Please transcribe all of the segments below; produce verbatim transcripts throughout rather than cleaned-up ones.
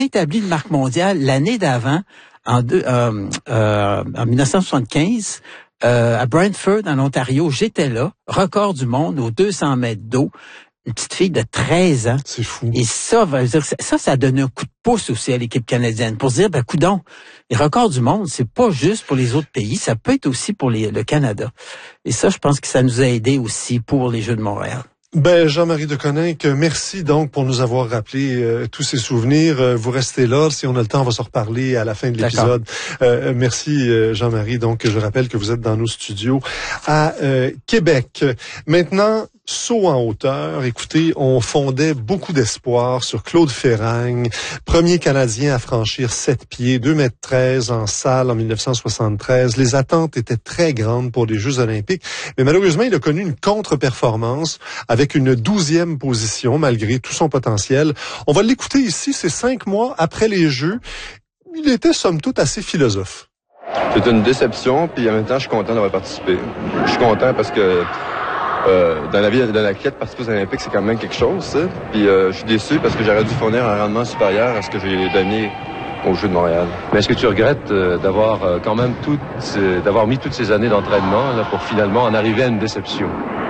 établi une marque mondiale l'année d'avant, en, deux, euh, euh, en dix-neuf cent soixante-quinze, euh, à Brantford, en Ontario. J'étais là, record du monde aux deux cents mètres d'eau. Une petite fille de treize ans. C'est fou. Et ça, va dire, ça, ça a donné un coup de pouce aussi à l'équipe canadienne pour se dire, ben, coudonc, les records du monde, c'est pas juste pour les autres pays, ça peut être aussi pour les, le Canada. Et ça, je pense que ça nous a aidé aussi pour les Jeux de Montréal. Ben, Jean-Marie Deconinck, merci donc pour nous avoir rappelé euh, tous ces souvenirs. Euh, vous restez là. Si on a le temps, on va se reparler à la fin de l'épisode. Euh, merci, euh, Jean-Marie. Donc, je rappelle que vous êtes dans nos studios à euh, Québec. Maintenant, saut en hauteur. Écoutez, on fondait beaucoup d'espoir sur Claude Ferragne, premier Canadien à franchir sept pieds, deux mètres treize en salle en dix-neuf cent soixante-treize. Les attentes étaient très grandes pour les Jeux olympiques, mais malheureusement, il a connu une contre-performance avec une douzième position malgré tout son potentiel. On va l'écouter ici, c'est cinq mois après les Jeux. Il était somme toute assez philosophe. C'est une déception, puis en même temps, je suis content d'avoir participé. Je suis content parce que Euh, dans la vie d'un athlète, participer aux Olympiques, c'est quand même quelque chose, ça. Puis euh, je suis déçu parce que j'aurais dû fournir un rendement supérieur à ce que j'ai donné aux Jeux de Montréal. Mais est-ce que tu regrettes euh, d'avoir euh, quand même toutes, euh, d'avoir mis toutes ces années d'entraînement là, pour finalement en arriver à une déception?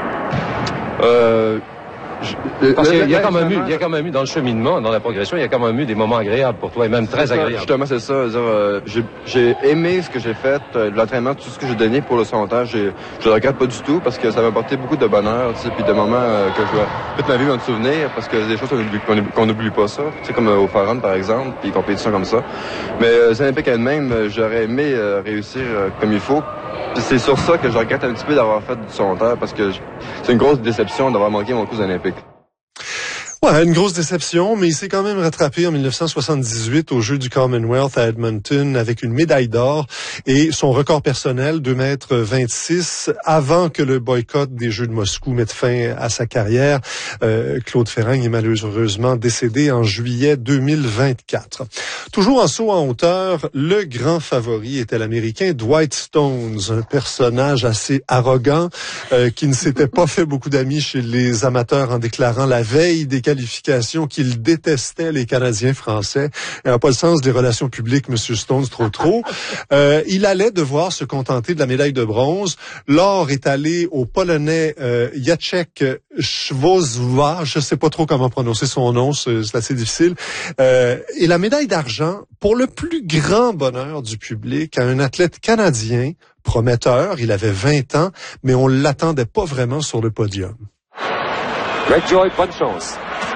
Euh... Je, Parce qu'il y a quand même eu, il y a quand même eu dans le cheminement, dans la progression, il y a quand même eu des moments agréables pour toi et même très ça, agréables. Justement, c'est ça. Dire, euh, j'ai, j'ai aimé ce que j'ai fait, euh, l'entraînement, tout ce que j'ai donné pour le secondaire. J'ai, je le regrette pas du tout parce que ça m'a apporté beaucoup de bonheur, tu sais, puis de moments euh, que je vais toute ma vie me souvenir parce que c'est des choses qu'on oublie, qu'on oublie, qu'on oublie pas ça. Tu sais, comme euh, au Forum par exemple, puis compétitions comme ça. Mais euh, les Olympiques elles-mêmes, euh, j'aurais aimé euh, réussir euh, comme il faut. Puis c'est sur ça que je regrette un petit peu d'avoir fait du secondaire parce que je, c'est une grosse déception d'avoir manqué mon coup aux Olympiques. Ouais, une grosse déception, mais il s'est quand même rattrapé en dix-neuf cent soixante-dix-huit aux Jeux du Commonwealth à Edmonton avec une médaille d'or et son record personnel, deux mètres vingt-six, avant que le boycott des Jeux de Moscou mette fin à sa carrière. Euh, Claude Ferragne est malheureusement décédé en juillet deux mille vingt-quatre. Toujours en saut en hauteur, le grand favori était l'Américain Dwight Stones, un personnage assez arrogant euh, qui ne s'était pas fait beaucoup d'amis chez les amateurs en déclarant la veille des qualification qu'il détestait les Canadiens français. Il n'a pas le sens des relations publiques, Monsieur Stones, trop trop. Euh, il allait devoir se contenter de la médaille de bronze. L'or est allé au Polonais euh, Jacek Chwozwa, je sais pas trop comment prononcer son nom, c'est, c'est assez difficile. Euh, et la médaille d'argent, pour le plus grand bonheur du public, à un athlète canadien prometteur. Il avait vingt ans, mais on l'attendait pas vraiment sur le podium. Greg Joy, bonne chance.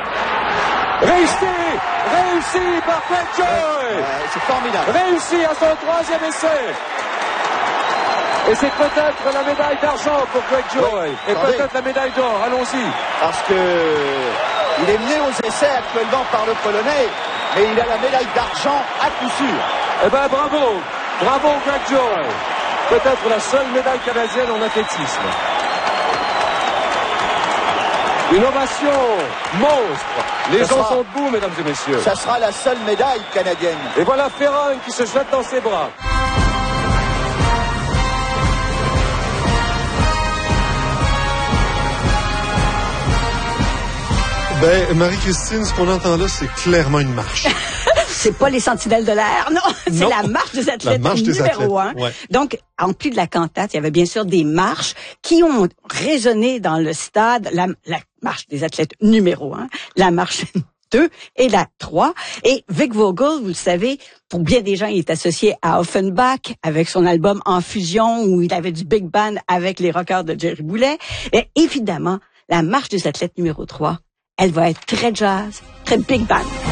Réussi! Réussi par Greg Joy! Ouais, ouais, c'est formidable. Réussi à son troisième essai! Et c'est peut-être la médaille d'argent pour Greg Joy. Et Attendez. peut-être la médaille d'or. Allons-y. Parce que il est mené aux essais actuellement par le Polonais, mais il a la médaille d'argent à coup sûr. Eh ben bravo! Bravo Greg Joy! Peut-être la seule médaille canadienne en athlétisme. Une ovation monstre. Les Ça gens sera, sont debout, mesdames et messieurs. Ça sera la seule médaille canadienne. Et voilà Ferragne qui se jette dans ses bras. Ben, Marie-Christine, ce qu'on entend là, c'est clairement une marche. C'est pas les sentinelles de l'air, non. C'est Non. la marche des athlètes marche des numéro athlètes, un. ouais. Donc, en plus de la cantate, il y avait bien sûr des marches qui ont résonné dans le stade. La, la marche des athlètes numéro un, la marche deux et la trois. Et Vic Vogel, vous le savez, pour bien des gens, il est associé à Offenbach avec son album En Fusion où il avait du big band avec les rockers de Jerry Boulet. Et évidemment, la marche des athlètes numéro trois, elle va être très jazz, très big band.